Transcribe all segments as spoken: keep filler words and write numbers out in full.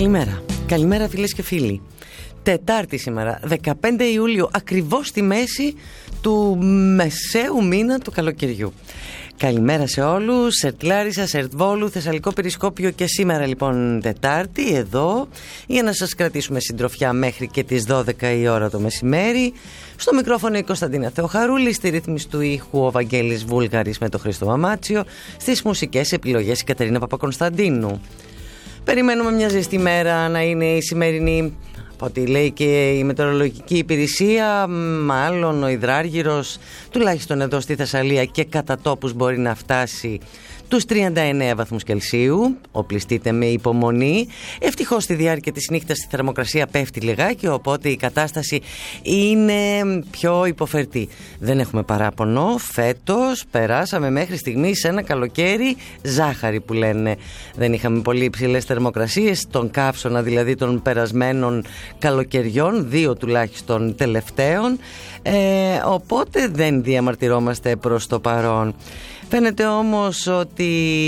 Καλημέρα, καλημέρα φίλες και φίλοι. Τετάρτη σήμερα, δεκαπέντε Ιουλίου, ακριβώς στη μέση του μεσαίου μήνα του καλοκαιριού. Καλημέρα σε όλους, Σερτ Λάρισα, Σερτ Βόλου, Θεσσαλικό Περισκόπιο και σήμερα λοιπόν Τετάρτη εδώ για να σας κρατήσουμε συντροφιά μέχρι και τις δώδεκα η ώρα το μεσημέρι. Στο μικρόφωνο η Κωνσταντίνα Θεοχαρούλη, στη ρύθμιση του ήχου ο Βαγγέλης Βούλγαρης με τον Χρήστο Μαμάτσιο, στις μουσικές επιλογές η Κατερίνα Παπακωνσταντίνου. Περιμένουμε μια ζεστή μέρα να είναι η σημερινή. Ό,τι λέει και η μετεωρολογική υπηρεσία, μάλλον ο υδράργυρος, τουλάχιστον εδώ στη Θεσσαλία και κατά τόπους μπορεί να φτάσει τους τριάντα εννέα βαθμούς Κελσίου. Οπλιστείτε με υπομονή. Ευτυχώς στη διάρκεια της νύχτας η θερμοκρασία πέφτει λιγάκι, οπότε η κατάσταση είναι πιο υποφερτή. Δεν έχουμε παράπονο. Φέτος περάσαμε μέχρι στιγμής σε ένα καλοκαίρι ζάχαρη που λένε. Δεν είχαμε πολύ υψηλές θερμοκρασίες, τον καύσωνα δηλαδή των περασμένων καλοκαιριών, δύο τουλάχιστον τελευταίων, ε, οπότε δεν διαμαρτυρόμαστε προς το παρόν. Φαίνεται όμως ότι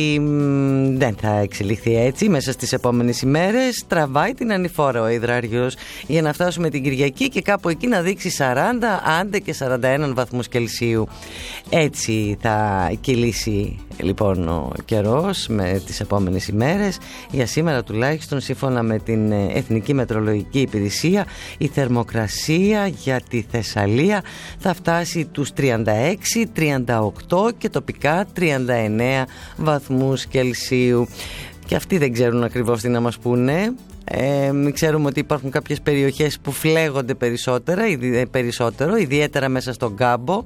μ, δεν θα εξελιχθεί έτσι μέσα στις επόμενες ημέρες. Τραβάει την ανηφόρα ο υδράργυρος για να φτάσουμε την Κυριακή και κάπου εκεί να δείξει σαράντα, άντε και σαράντα ένα βαθμούς Κελσίου. Έτσι θα κυλήσει λοιπόν ο καιρός με τις επόμενες ημέρες. Για σήμερα τουλάχιστον, σύμφωνα με την Εθνική Μετεωρολογική Υπηρεσία, η θερμοκρασία για τη Θεσσαλία θα φτάσει τους τριάντα έξι, τριάντα οκτώ και τοπικά τριάντα εννέα βαθμούς Κελσίου. Και αυτοί δεν ξέρουν ακριβώς τι να μας πούνε. Ε, ξέρουμε ότι υπάρχουν κάποιες περιοχές που φλέγονται περισσότερα, ειδι, περισσότερο, ιδιαίτερα μέσα στον κάμπο.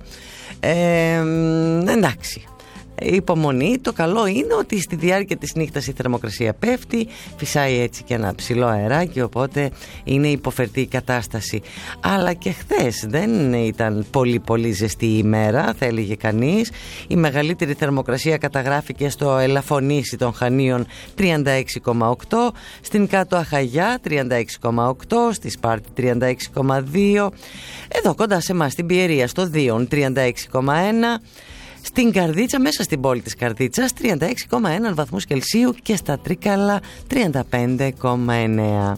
Ε, εντάξει. Υπομονή. Το καλό είναι ότι στη διάρκεια της νύχτας η θερμοκρασία πέφτει, φυσάει έτσι και ένα ψηλό αεράκι, οπότε είναι υποφερτή η κατάσταση. Αλλά και χθες δεν ήταν πολύ πολύ ζεστή η ημέρα, θα έλεγε κανείς. Η μεγαλύτερη θερμοκρασία καταγράφηκε στο Ελαφωνήσι των Χανίων τριάντα έξι κόμμα οκτώ, στην Κάτω Αχαγιά τριάντα έξι κόμμα οκτώ, στη Σπάρτη τριάντα έξι κόμμα δύο, εδώ κοντά σε εμάς στην Πιερία στο Δίον τριάντα έξι κόμμα ένα, στην Καρδίτσα, μέσα στην πόλη της Καρδίτσας, τριάντα έξι κόμμα ένα βαθμούς Κελσίου και στα Τρίκαλα τριάντα πέντε κόμμα εννέα.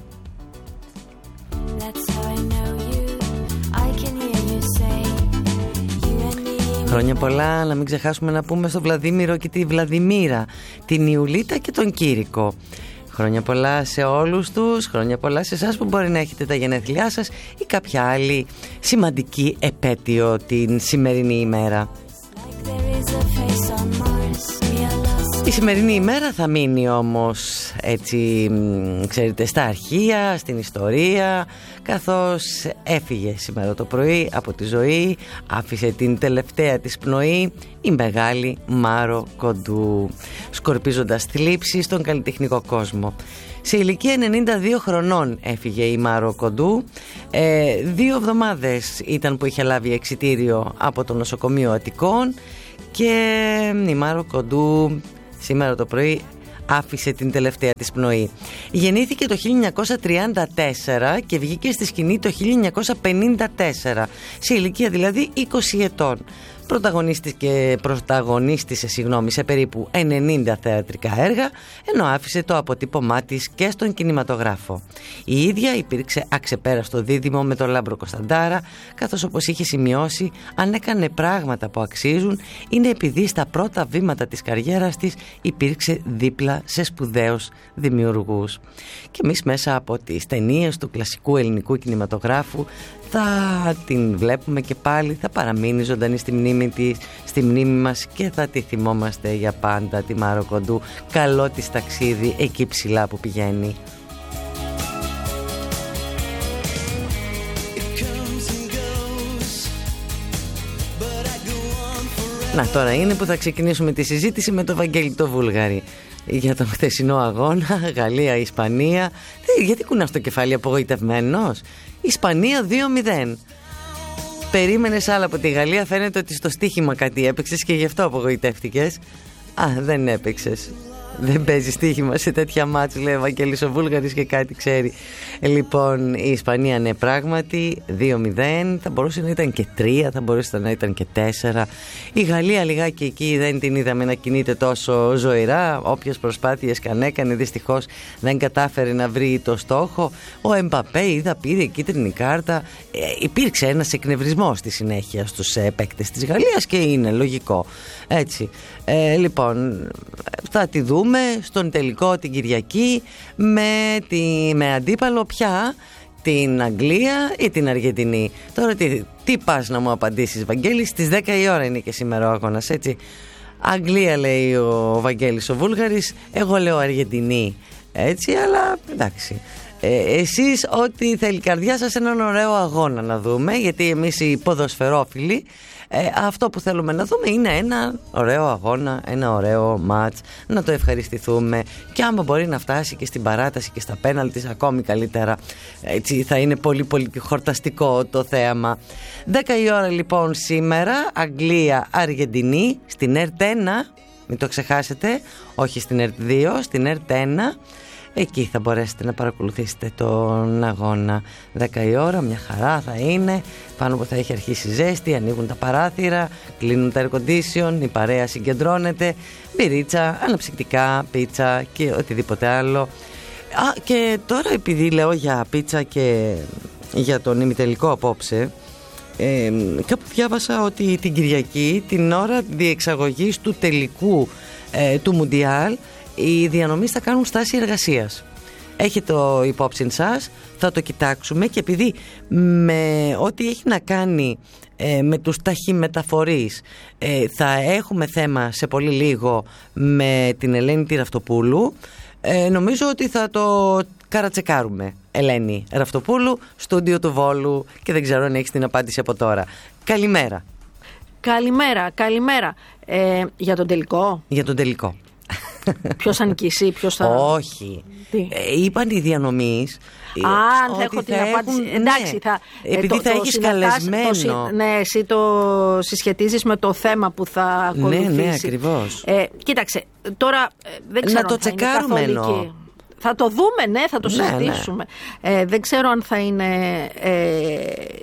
Χρόνια πολλά, να μην ξεχάσουμε να πούμε στο Βλαδίμηρο και τη Βλαδιμίρα, την Ιουλίτα και τον Κήρικο. Χρόνια πολλά σε όλους τους, χρόνια πολλά σε εσάς που μπορεί να έχετε τα γενέθλιά σας ή κάποια άλλη σημαντική επέτειο την σημερινή ημέρα. Η σημερινή ημέρα θα μείνει όμως έτσι, ξέρετε, στα αρχεία, στην ιστορία, καθώς έφυγε σήμερα το πρωί από τη ζωή, άφησε την τελευταία της πνοή η μεγάλη Μάρο Κοντού, σκορπίζοντας θλίψη στον καλλιτεχνικό κόσμο. Σε ηλικία ενενήντα δύο χρονών έφυγε η Μάρο Κοντού. ε, Δύο εβδομάδες ήταν που είχε λάβει εξιτήριο από το νοσοκομείο Αττικών και η Μάρο Κοντού σήμερα το πρωί άφησε την τελευταία της πνοή. Γεννήθηκε το χίλια εννιακόσια τριάντα τέσσερα και βγήκε στη σκηνή το χίλια εννιακόσια πενήντα τέσσερα, σε ηλικία δηλαδή είκοσι ετών. Πρωταγωνίστηκε, πρωταγωνίστησε συγγνώμη, σε περίπου ενενήντα θεατρικά έργα, ενώ άφησε το αποτύπωμά της και στον κινηματογράφο. Η ίδια υπήρξε αξεπέραστο δίδυμο με τον Λάμπρο Κωνσταντάρα, καθώς όπως είχε σημειώσει, αν έκανε πράγματα που αξίζουν, είναι επειδή στα πρώτα βήματα της καριέρας της υπήρξε δίπλα σε σπουδαίους δημιουργούς. Και εμείς μέσα από τις ταινίες του κλασικού ελληνικού κινηματογράφου θα την βλέπουμε και πάλι, θα παραμείνει ζωντανή στη μνήμη της, στη μνήμη μας και θα τη θυμόμαστε για πάντα τη Μάρο Κοντού. Καλό της ταξίδι εκεί ψηλά που πηγαίνει. Να, τώρα είναι που θα ξεκινήσουμε τη συζήτηση με τον Βαγγέλη το Βούλγαρη για τον χθεσινό αγώνα Γαλλία-Ισπανία. Γιατί κουνάς το κεφάλι απογοητευμένος? Ισπανία δύο μηδέν. Περίμενες άλλα από τη Γαλλία, φαίνεται ότι στο στοίχημα κάτι έπαιξες και γι' αυτό απογοητεύτηκες. Α, δεν έπαιξες. Δεν παίζει στοίχημα σε τέτοια μάτς, λέει ο Βαγγέλης ο Βούλγαρης και κάτι ξέρει. Λοιπόν, η Ισπανία ναι πράγματι δύο μηδέν, θα μπορούσε να ήταν και τρία, θα μπορούσε να ήταν και τέσσερα. Η Γαλλία λιγάκι εκεί δεν την είδαμε να κινείται τόσο ζωηρά. Όποιες προσπάθειες καν έκανε, δυστυχώς δεν κατάφερε να βρει το στόχο. Ο Εμπαπέ είδα πήρε κίτρινη κάρτα. ε, Υπήρξε ένας εκνευρισμός στη συνέχεια στους ε, παίκτες της Γαλλίας και είναι λογικό. Έτσι. Ε, λοιπόν, θα τη δούμε στον τελικό την Κυριακή με, τη, με αντίπαλο πια την Αγγλία ή την Αργεντινή. Τώρα τι, τι πας να μου απαντήσεις, Βαγγέλη? Στις δέκα η ώρα είναι και σήμερα ο αγώνας, έτσι. Αγγλία λέει ο Βαγγέλης ο Βούλγαρης, εγώ λέω Αργεντινή, έτσι, αλλά εντάξει. Ε, εσείς ό,τι θέλει η καρδιά σας, έναν ωραίο αγώνα να δούμε, γιατί εμείς οι ποδοσφαιρόφιλοι ε, αυτό που θέλουμε να δούμε είναι ένα ωραίο αγώνα, ένα ωραίο μάτς, να το ευχαριστηθούμε και άμα μπορεί να φτάσει και στην παράταση και στα πέναλτις ακόμη καλύτερα, έτσι θα είναι πολύ πολύ χορταστικό το θέαμα. Δέκα η ώρα λοιπόν σήμερα, Αγγλία Αργεντινή στην ΕΡΤ ένα, μην το ξεχάσετε, όχι στην ΕΡΤ δύο, στην ΕΡΤ ένα. Εκεί θα μπορέσετε να παρακολουθήσετε τον αγώνα. Δέκα η ώρα, μια χαρά θα είναι. Πάνω που θα έχει αρχίσει ζέστη, ανοίγουν τα παράθυρα, κλείνουν τα air condition, η παρέα συγκεντρώνεται, μπυρίτσα, αναψυκτικά, πίτσα και οτιδήποτε άλλο. Α, και τώρα επειδή λέω για πίτσα και για τον ημιτελικό απόψε, ε, κάπου διάβασα ότι την Κυριακή, την ώρα διεξαγωγής του τελικού ε, του Μουντιάλ, οι διανομείς θα κάνουν στάση εργασίας. Έχετε το υπόψη σας, θα το κοιτάξουμε και επειδή με ό,τι έχει να κάνει ε, με τους ταχυμεταφορείς ε, θα έχουμε θέμα σε πολύ λίγο με την Ελένη τη Ραυτοπούλου, ε, νομίζω ότι θα το καρατσεκάρουμε. Ελένη Ραυτοπούλου, στούντιο του Βόλου, και δεν ξέρω αν έχεις την απάντηση από τώρα. Καλημέρα. Καλημέρα, καλημέρα. Ε, για τον τελικό. Για τον τελικό. Ποιος θα νικήσει, ποιος θα... Όχι. Ε, είπαν οι διανομείς. Α, αν έχω την απάντηση. Έχουν, εντάξει, ναι, θα, επειδή το, θα το έχεις καλεσμένο. Το, ναι, εσύ το συσχετίζεις με το θέμα που θα ακολουθήσει. Ναι, ναι, ακριβώς. Ε, κοίταξε, τώρα δεν ξέρω να το αν θα τσεκάρουμε είναι καθολική. Εννοώ. Θα το δούμε, ναι, θα το ναι, συζητήσουμε. Ναι. Ε, δεν ξέρω αν θα είναι... Ε,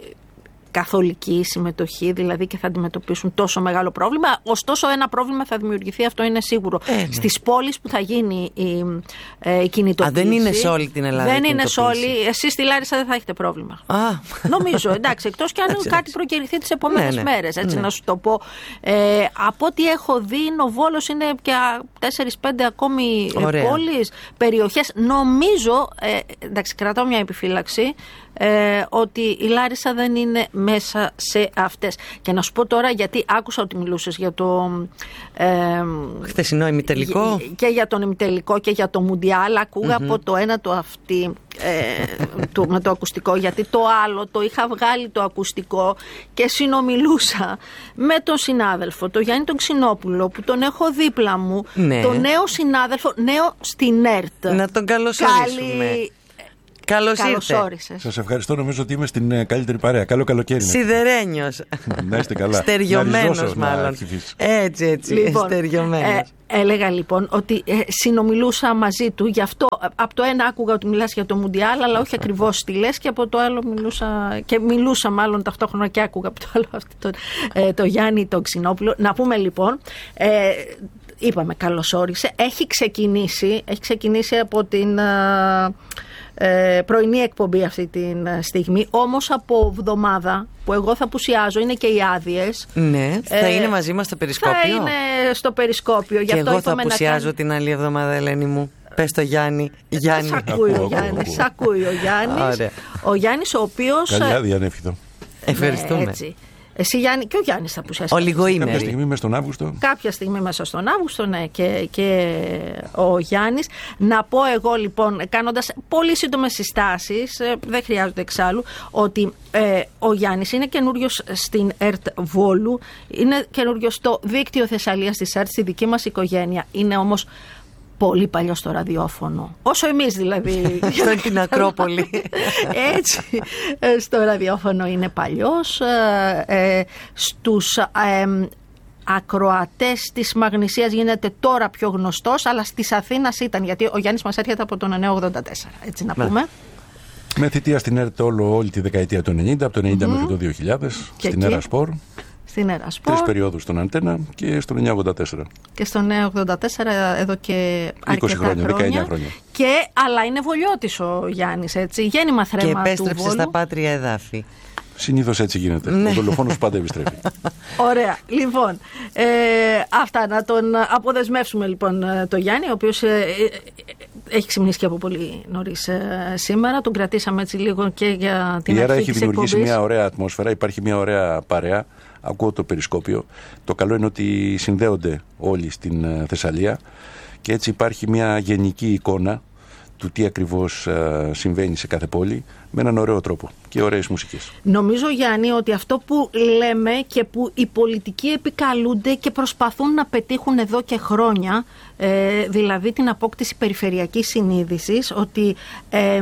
καθολική συμμετοχή, δηλαδή, και θα αντιμετωπίσουν τόσο μεγάλο πρόβλημα. Ωστόσο, ένα πρόβλημα θα δημιουργηθεί, αυτό είναι σίγουρο. Ε, ναι. Στις πόλεις που θα γίνει η, ε, η κινητοποίηση. Α, δεν είναι σε όλη την Ελλάδα. Δεν είναι σε όλη. Εσείς στη Λάρισα δεν θα έχετε πρόβλημα. Α. Νομίζω, εντάξει, εκτός και αν έτσι, κάτι προκυρηθεί τις επόμενες ναι, ναι. μέρες. Έτσι, ναι. να σου το πω. Ε, από ό,τι έχω δει, ο Βόλος είναι και τέσσερις πέντε ακόμη πόλεις, περιοχές. Νομίζω, ε, εντάξει, κρατάω μια επιφύλαξη. Ε, ότι η Λάρισα δεν είναι μέσα σε αυτές. Και να σου πω τώρα, γιατί άκουσα ότι μιλούσες για το ε, χθεσινό ημιτελικό και για τον ημιτελικό και για το Μουντιάλ. Ακούγα mm-hmm. από το ένα το αυτή ε, το, με το ακουστικό, γιατί το άλλο το είχα βγάλει το ακουστικό και συνομιλούσα με τον συνάδελφο, τον Γιάννη τον Ξινόπουλο, που τον έχω δίπλα μου, ναι. τον νέο συνάδελφο, νέο στην ΕΡΤ. Να τον καλωσορίσουμε. Καλή... Καλώς ήρθε. Σας ευχαριστώ, νομίζω ότι είμαι στην καλύτερη παρέα. Καλό καλοκαίρι. Σιδερένιος. Να είστε καλά. Στεριωμένος μάλλον. Έτσι, έτσι. Λοιπόν, στεριωμένος. Ε, έλεγα λοιπόν ότι ε, συνομιλούσα μαζί του, γι' αυτό από το ένα άκουγα ότι μιλάς για το Μουντιάλ, αλλά όχι ακριβώς τι λες, και από το άλλο μιλούσα, και μιλούσα μάλλον ταυτόχρονα και άκουγα από το άλλο αυτό, το, ε, το Γιάννη τον Ξινόπουλο. Να πούμε λοιπόν... Ε, είπαμε, καλώς όρισε. Έχει ξεκινήσει, έχει ξεκινήσει από την... Ε, πρωινή εκπομπή αυτή τη στιγμή, όμως από εβδομάδα που εγώ θα απουσιάζω, είναι και οι άδειες. Ναι, θα ε, είναι μαζί μας στο περισκόπιο. Θα είναι στο περισκόπιο. Και εγώ θα απουσιάζω κάνει... την άλλη εβδομάδα, Ελένη μου. Πες το Γιάννη. Γιάννη. Σ' ακούει ο Γιάννης. Σ' ακούει ο Γιάννης. Ο Γιάννης ο οποίος... Καλή άδεια, ανέφητο. Ευχαριστούμε. Ναι, έτσι. Εσύ, Γιάννη, και ο Γιάννης θα απουσιάσει. Ολιγοήμερη. Κάποια στιγμή μέσα στον Αύγουστο. Κάποια στιγμή μέσα στον Αύγουστο, ναι, και, και ο Γιάννης. Να πω εγώ λοιπόν, κάνοντας πολύ σύντομες συστάσεις, ε, δεν χρειάζονται εξάλλου, ότι ε, ο Γιάννης είναι καινούριος στην ΕΡΤ Βόλου, είναι καινούριος στο δίκτυο Θεσσαλίας της ΕΡΤ, στη δική μας οικογένεια. Είναι όμως πολύ παλιό στο ραδιόφωνο. Όσο εμείς δηλαδή. Στην Ακρόπολη. Έτσι. Στο ραδιόφωνο είναι παλιός. Ε, στους... Ε, ακροατές της Μαγνησίας γίνεται τώρα πιο γνωστός, αλλά στις Αθήνας ήταν, γιατί ο Γιάννης μας έρχεται από τον νέο ογδόντα τέσσερα, έτσι να πούμε. Με θητεία στην ΕΡΤ όλο, όλη τη δεκαετία του ενενήντα, από το ενενήντα mm-hmm. μέχρι το δύο χιλιάδες, και στην ΕΡΑ Σπορ. Στην ΕΡΑ Σπορ. Τρεις περιόδους στον Αντένα και στο εννιακόσια ογδόντα τέσσερα. Και στο εννιακόσια ογδόντα τέσσερα εδώ και αρκετά χρόνια, δεκαεννιά χρόνια. Και, αλλά είναι Βολιώτης ο Γιάννης, έτσι, γέννημα θρέμα του Βόλου. Και επέστρεψε στα πάτρια εδάφη. Συνήθως έτσι γίνεται. Ο δολοφόνος πάντα επιστρέφει. Ωραία. Λοιπόν, ε, αυτά να τον αποδεσμεύσουμε λοιπόν το Γιάννη, ο οποίος ε, ε, έχει ξυπνήσει και από πολύ νωρίς ε, σήμερα. Τον κρατήσαμε έτσι λίγο και για την η αρχή ΕΡΑ της έχει δημιουργήσει εκπομπής. μια ωραία ατμόσφαιρα, υπάρχει μια ωραία παρέα. Ακούω το περισκόπιο. Το καλό είναι ότι συνδέονται όλοι στην Θεσσαλία και έτσι υπάρχει μια γενική εικόνα του τι ακριβώς uh, συμβαίνει σε κάθε πόλη με έναν ωραίο τρόπο και ωραίες μουσικές. Νομίζω, Γιάννη, ότι αυτό που λέμε και που οι πολιτικοί επικαλούνται και προσπαθούν να πετύχουν εδώ και χρόνια, ε, δηλαδή την απόκτηση περιφερειακής συνείδησης, ότι ε,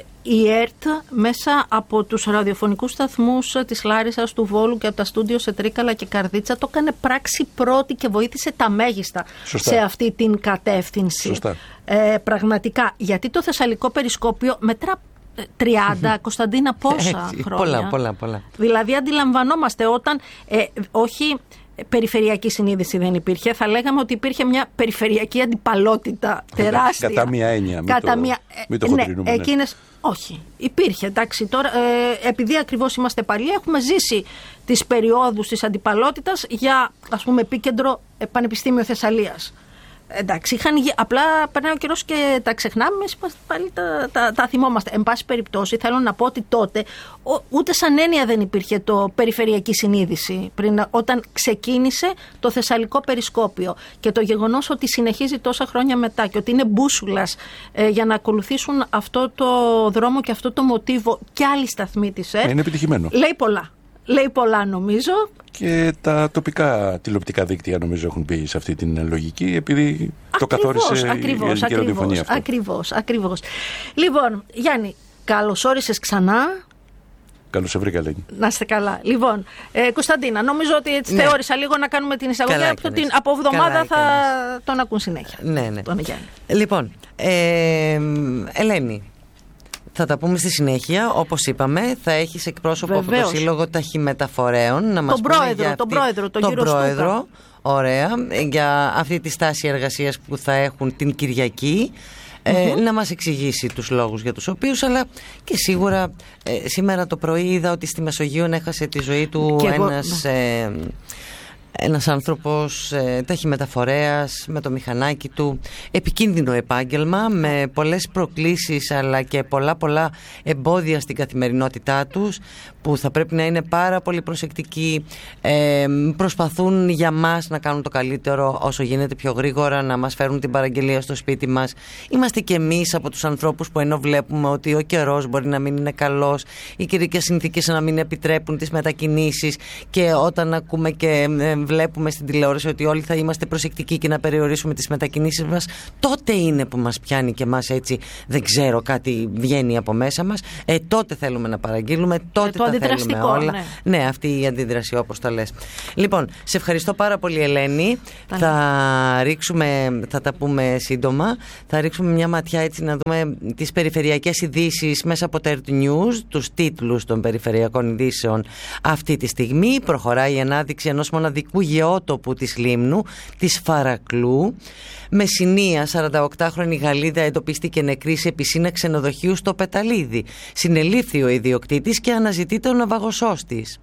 η ΕΡΤ μέσα από τους ραδιοφωνικούς σταθμούς της Λάρισσας, του Βόλου και από τα στούντιο σε Τρίκαλα και Καρδίτσα το έκανε πράξη πρώτη και βοήθησε τα μέγιστα. Σωστά. Σε αυτή την κατεύθυνση. Σωστά. Ε, πραγματικά, γιατί το Θεσσαλικό Περισκόπιο μετρά τριάντα, Κωνσταντίνα, πόσα Έτσι, χρόνια. Πολλά, πολλά, πολλά. Δηλαδή αντιλαμβανόμαστε όταν ε, όχι περιφερειακή συνείδηση δεν υπήρχε, θα λέγαμε ότι υπήρχε μια περιφερειακή αντιπαλότητα τεράστια. Κατά μία έννοια, μην Κατά το, μία, μην το ναι, χοντρινούμε. Ναι. Εκείνες, όχι, υπήρχε, εντάξει, τώρα ε, επειδή ακριβώς είμαστε παλιοί έχουμε ζήσει τις περιόδους της αντιπαλότητας για, ας πούμε, επίκεντρο ε, Πανεπιστήμιο Θεσσαλίας. Εντάξει, είχαν, απλά περνάει ο καιρός και τα ξεχνάμε, εμείς πάλι τα, τα, τα θυμόμαστε. Εν πάση περιπτώσει, θέλω να πω ότι τότε ο, ούτε σαν έννοια δεν υπήρχε το περιφερειακή συνείδηση πριν, όταν ξεκίνησε το Θεσσαλικό Περισκόπιο. Και το γεγονός ότι συνεχίζει τόσα χρόνια μετά και ότι είναι μπούσουλας ε, για να ακολουθήσουν αυτό το δρόμο και αυτό το μοτίβο και άλλοι σταθμοί της ΕΡΤ. Είναι επιτυχημένο. Λέει πολλά. Λέει πολλά, νομίζω. Και τα τοπικά τηλεοπτικά δίκτυα νομίζω έχουν πει σε αυτή την λογική, επειδή ακριβώς, το καθόρισε ακριβώς, η ελληνική ραδιοφωνία αυτό. Ακριβώς, ακριβώς. Λοιπόν, Γιάννη, καλώς όρισες ξανά. Καλώς σε βρήκα, Ελένη. Να είστε καλά. Λοιπόν, ε, Κωνσταντίνα, νομίζω ότι έτσι ναι. θεώρησα λίγο να κάνουμε την εισαγωγή. Καλά, από, την, από εβδομάδα καλά, θα καλά. Τον ακούν συνέχεια. Ναι, ναι. Τον Γιάννη. Λοιπόν, ε, Ελένη, θα τα πούμε στη συνέχεια. Όπως είπαμε, θα έχεις εκπρόσωπο Βεβαίως. από το Σύλλογο Ταχυμεταφορέων να μας τον πούμε πρόεδρο, για αυτή, τον πρόεδρο, τον, τον κύριο πρόεδρο, Στούκα. Ωραία, για αυτή τη στάση εργασίας που θα έχουν την Κυριακή. Ε, mm-hmm. να μας εξηγήσει τους λόγους για τους οποίους, αλλά και σίγουρα ε, σήμερα το πρωί είδα ότι στη Μεσογείο έχασε τη ζωή του και ένας, εγώ, ναι. ε, ένας άνθρωπος ε, ταχυμεταφορέας με το μηχανάκι του, επικίνδυνο επάγγελμα με πολλές προκλήσεις αλλά και πολλά πολλά εμπόδια στην καθημερινότητά τους που θα πρέπει να είναι πάρα πολύ προσεκτικοί, ε, προσπαθούν για μας να κάνουν το καλύτερο όσο γίνεται πιο γρήγορα, να μας φέρουν την παραγγελία στο σπίτι μας. Είμαστε και εμείς από τους ανθρώπους που ενώ βλέπουμε ότι ο καιρός μπορεί να μην είναι καλός, οι καιρικές συνθήκες να μην επιτρέπουν τις μετακινήσεις και όταν ακούμε και ε, βλέπουμε στην τηλεόραση ότι όλοι θα είμαστε προσεκτικοί και να περιορίσουμε τις μετακινήσεις μας, τότε είναι που μας πιάνει και εμάς έτσι, δεν ξέρω, κάτι βγαίνει από μέσα μας, ε, τότε θέλουμε να παραγγείλουμε, τότε ε, τα θέλουμε όλα. Ναι. ναι, αυτή η αντίδραση όπως τα λες. Λοιπόν, σε ευχαριστώ πάρα πολύ, Ελένη. Πάλι. Θα ρίξουμε, θα τα πούμε σύντομα, θα ρίξουμε μια ματιά έτσι να δούμε τις περιφερειακές ειδήσεις μέσα από τα ΕΡΤ News, τους τίτλους των περιφερειακών ειδήσεων αυτή τη στιγμή. Προχωράει η ανάδειξη ενός μοναδικού γεώτοπου της Λίμνου, της Φαρακλού. Μεσσηνία, σαρανταοκτάχρονη Γαλλίδα εντοπίστηκε νεκρή σε πισίνα ξενοδοχείου στο Πεταλίδι. Συνελήφθη ο ιδιοκτήτης και αναζητείται ο ναυαγωσός της.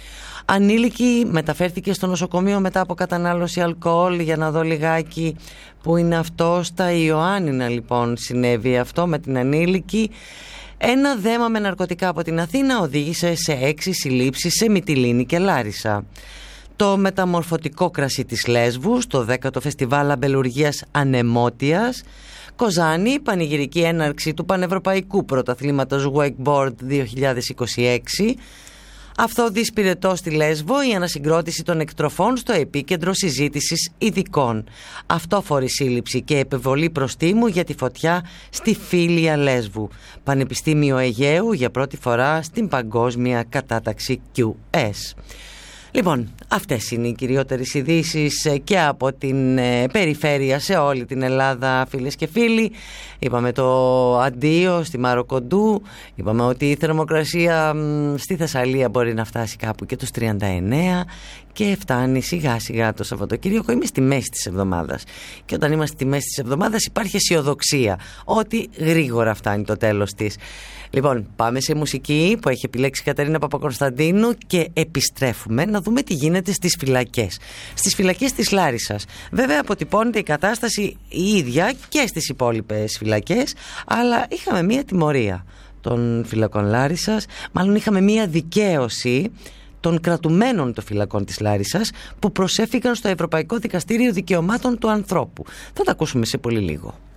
Ανήλικη μεταφέρθηκε στο νοσοκομείο μετά από κατανάλωση αλκοόλ. Για να δω λιγάκι που είναι αυτό. Στα Ιωάννινα λοιπόν συνέβη αυτό με την ανήλικη. Ένα δέμα με ναρκωτικά από την Αθήνα οδήγησε σε έξι συλλήψεις σε Μυτιλήνη και Λάρισα. Το μεταμορφωτικό κρασί της Λέσβου, το δέκατο φεστιβάλ αμπελουργίας Ανεμότιας. Κοζάνη, πανηγυρική έναρξη του Πανευρωπαϊκού Πρωταθλήματος Wakeboard δύο χιλιάδες είκοσι έξι. Αυθόδης πυρετό στη Λέσβο, η ανασυγκρότηση των εκτροφών στο επίκεντρο συζήτησης ειδικών. Αυτόφορη σύλληψη και επιβολή προστίμου για τη φωτιά στη Φίλια Λέσβου. Πανεπιστήμιο Αιγαίου για πρώτη φορά στην παγκόσμια κατάταξη κιου ες. Λοιπόν, αυτές είναι οι κυριότερες ειδήσεις και από την ε, περιφέρεια σε όλη την Ελλάδα, φίλες και φίλοι. Είπαμε το αντίο στη Μάρο Κοντού, είπαμε ότι η θερμοκρασία μ, στη Θεσσαλία μπορεί να φτάσει κάπου και τους τριάντα εννέα και φτάνει σιγά σιγά το Σαββατοκύριακο. Είμαι στη μέση της εβδομάδας και όταν είμαστε στη μέση της εβδομάδας υπάρχει αισιοδοξία ότι γρήγορα φτάνει το τέλος της. Λοιπόν, πάμε σε μουσική που έχει επιλέξει η Κατερίνα Παπακωνσταντίνου και επιστρέφουμε να δούμε τι γίνεται στις φυλακές. Στις φυλακές της Λάρισσας. Βέβαια αποτυπώνεται η κατάσταση η ίδια και στις υπόλοιπες φυλακές, αλλά είχαμε μία τιμωρία των φυλακών Λάρισσας, μάλλον είχαμε μία δικαίωση των κρατουμένων των φυλακών της Λάρισσας που προσέφηκαν στο Ευρωπαϊκό Δικαστήριο Δικαιωμάτων του Ανθρώπου. Θα τα ακούσουμε σε πολύ λίγο.